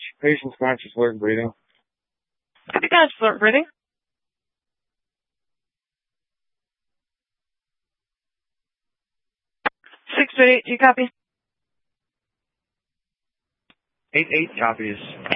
Patient's conscious alert breathing. Copy conscious alert breathing. 6 to 8, do you copy? 8-8 copies.